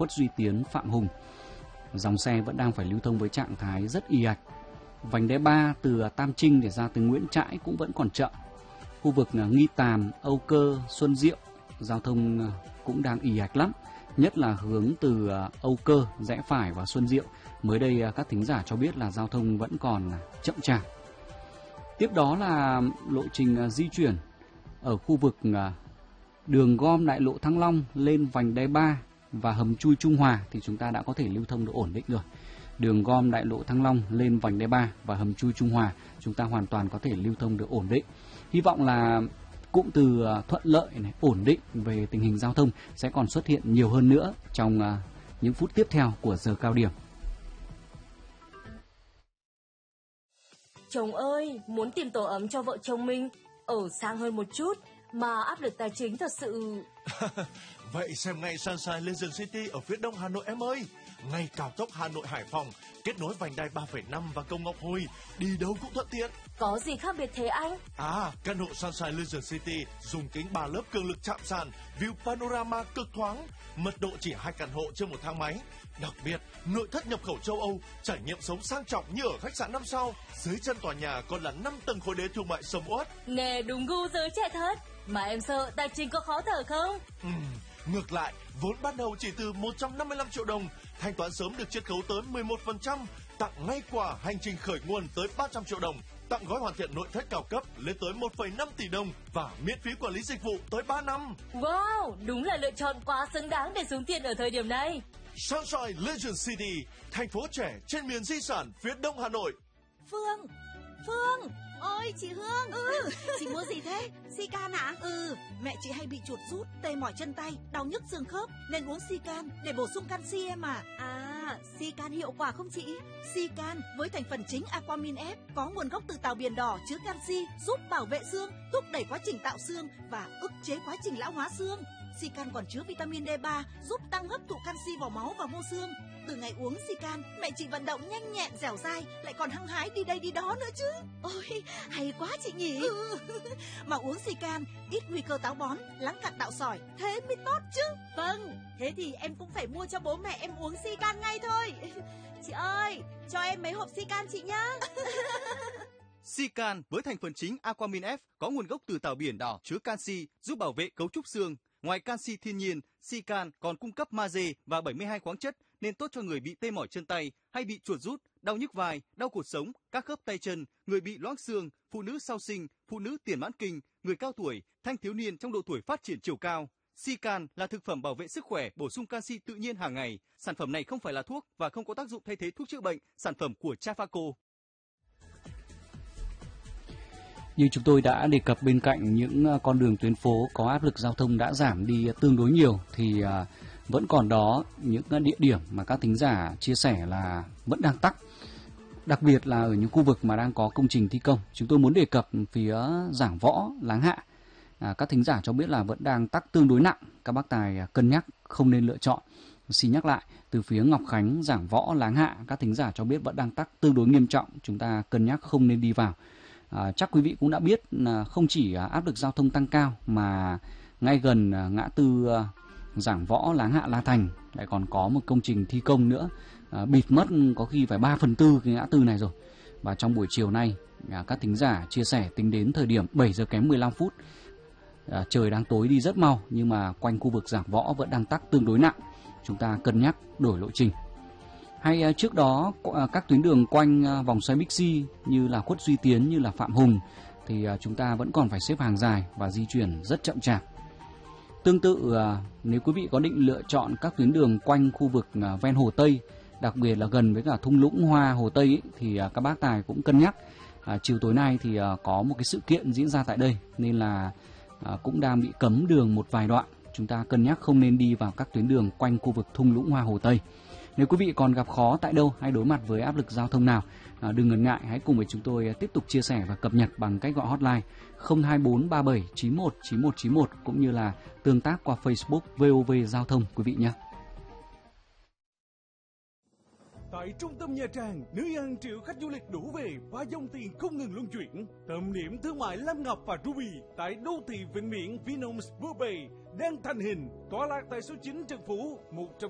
Khuất Duy Tiến, Phạm Hùng. Dòng xe vẫn đang phải lưu thông với trạng thái rất ì ạch. Vành đai 3 từ Tam Trinh để ra tới Nguyễn Trãi cũng vẫn còn chậm. Khu vực Nghi Tàm, Âu Cơ, Xuân Diệu, giao thông cũng đang ì ạch lắm, nhất là hướng từ Âu Cơ rẽ phải vào Xuân Diệu. Mới đây các thính giả cho biết là giao thông vẫn còn chậm chạp. Tiếp đó là lộ trình di chuyển ở khu vực đường gom đại lộ Thăng Long lên vành đai 3 và hầm chui Trung Hòa thì chúng ta đã có thể lưu thông được ổn định rồi. Đường gom đại lộ Thăng Long lên vành đai 3 và hầm chui Trung Hòa chúng ta hoàn toàn có thể lưu thông được ổn định. Hy vọng là cụm từ thuận lợi này, ổn định về tình hình giao thông sẽ còn xuất hiện nhiều hơn nữa trong những phút tiếp theo của giờ cao điểm. Chồng ơi, muốn tìm tổ ấm cho vợ chồng mình ở sang hơn một chút mà áp lực tài chính thật sự. Vậy xem ngay Sunshine Legend City ở phía đông Hà Nội em ơi. Ngay cao tốc Hà Nội Hải Phòng, kết nối vành đai 3,5 và cầu Ngọc Hồi, đi đâu cũng thuận tiện. Có gì khác biệt thế anh? Căn hộ Sunshine Legend City dùng kính 3 lớp cường lực chạm sàn, view panorama cực thoáng, mật độ chỉ 2 căn hộ trên một thang máy. Đặc biệt, nội thất nhập khẩu châu Âu, trải nghiệm sống sang trọng như ở khách sạn 5 sao. Dưới chân tòa nhà còn là 5 tầng khối đế thương mại sầm uất. Nghe đúng gu giới trẻ thật. Mà em sợ tài chính có khó thở không? Ngược lại, vốn ban đầu chỉ từ 155 triệu đồng, thanh toán sớm được chiết khấu tới 11%, tặng ngay quà hành trình khởi nguồn tới 300 triệu đồng, tặng gói hoàn thiện nội thất cao cấp lên tới 1,5 tỷ đồng và miễn phí quản lý dịch vụ tới 3 năm. Wow, đúng là lựa chọn quá xứng đáng để xuống tiền ở thời điểm này. Sunshine Legend City, thành phố trẻ trên miền di sản phía đông Hà Nội. Phương! Ôi chị Hương! Chị mua gì thế? Sican hả? Mẹ chị hay bị chuột rút, tê mỏi chân tay, đau nhức xương khớp nên uống Sican để bổ sung canxi em à. Sican hiệu quả không chị? Sican với thành phần chính Aquamin F có nguồn gốc từ tàu biển đỏ, chứa canxi, giúp bảo vệ xương, thúc đẩy quá trình tạo xương và ức chế quá trình lão hóa xương. Sican còn chứa vitamin D3 giúp tăng hấp thụ canxi vào máu và mô xương. Từ ngày uống Sican, mẹ chị vận động nhanh nhẹn, dẻo dai, lại còn hăng hái đi đây đi đó nữa chứ. Ôi, hay quá chị nhỉ. Mà uống Sican, ít nguy cơ táo bón, lắng cặn đạo sỏi, thế mới tốt chứ. Vâng, thế thì em cũng phải mua cho bố mẹ em uống Sican ngay thôi. Chị ơi, cho em mấy hộp Sican chị nhá. Sican với thành phần chính Aquamin F có nguồn gốc từ tàu biển đỏ, chứa canxi, giúp bảo vệ cấu trúc xương. Ngoài canxi thiên nhiên, Sican còn cung cấp magie và 72 khoáng chất nên tốt cho người bị tê mỏi chân tay hay bị chuột rút, đau nhức vai, đau cột sống, các khớp tay chân, người bị loãng xương, phụ nữ sau sinh, phụ nữ tiền mãn kinh, người cao tuổi, thanh thiếu niên trong độ tuổi phát triển chiều cao. Sican là thực phẩm bảo vệ sức khỏe, bổ sung canxi tự nhiên hàng ngày. Sản phẩm này không phải là thuốc và không có tác dụng thay thế thuốc chữa bệnh, sản phẩm của Trafaco. Như chúng tôi đã đề cập, bên cạnh những con đường tuyến phố có áp lực giao thông đã giảm đi tương đối nhiều thì vẫn còn đó những địa điểm mà các thính giả chia sẻ là vẫn đang tắc. Đặc biệt là ở những khu vực mà đang có công trình thi công. Chúng tôi muốn đề cập phía Giảng Võ, Láng Hạ. Các thính giả cho biết là vẫn đang tắc tương đối nặng. Các bác tài cân nhắc không nên lựa chọn. Xin nhắc lại, từ phía Ngọc Khánh, Giảng Võ, Láng Hạ, các thính giả cho biết vẫn đang tắc tương đối nghiêm trọng. Chúng ta cân nhắc không nên đi vào. Chắc quý vị cũng đã biết là không chỉ áp lực giao thông tăng cao mà ngay gần ngã tư Giảng Võ, Láng Hạ, La Thành lại còn có một công trình thi công nữa, bịt mất có khi phải 3/4 cái ngã tư này rồi. Và trong buổi chiều nay, các thính giả chia sẻ tính đến thời điểm 7 giờ kém 15 phút, trời đang tối đi rất mau nhưng mà quanh khu vực Giảng Võ vẫn đang tắc tương đối nặng. Chúng ta cân nhắc đổi lộ trình. Hay trước đó các tuyến đường quanh vòng xoay Bixi như là Khuất Duy Tiến, như là Phạm Hùng thì chúng ta vẫn còn phải xếp hàng dài và di chuyển rất chậm chạp. Tương tự, nếu quý vị có định lựa chọn các tuyến đường quanh khu vực ven Hồ Tây, đặc biệt là gần với cả thung lũng hoa Hồ Tây ấy, thì các bác tài cũng cân nhắc. Chiều tối nay thì có một cái sự kiện diễn ra tại đây nên là cũng đang bị cấm đường một vài đoạn. Chúng ta cân nhắc không nên đi vào các tuyến đường quanh khu vực thung lũng hoa Hồ Tây. Nếu quý vị còn gặp khó tại đâu hay đối mặt với áp lực giao thông nào, đừng ngần ngại, hãy cùng với chúng tôi tiếp tục chia sẻ và cập nhật bằng cách gọi hotline 024 37 91 91 91 cũng như là tương tác qua Facebook VOV Giao thông quý vị nhé. Tại trung tâm Nha Trang, nơi hàng triệu khách du lịch đổ về và dòng tiền không ngừng luân chuyển. Tâm điểm thương mại Lam Ngọc và Ruby tại đô thị Vịnh Biển Vinhomes Bờ Bay đang thành hình, tọa lạc tại số 9 Trần Phú 100